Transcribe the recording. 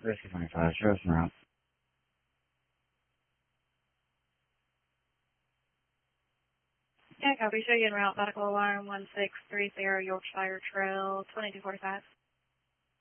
Risky 25, show us en route. Yeah, copy. Show you en route. Medical alarm 1630 Yorkshire Trail 2245.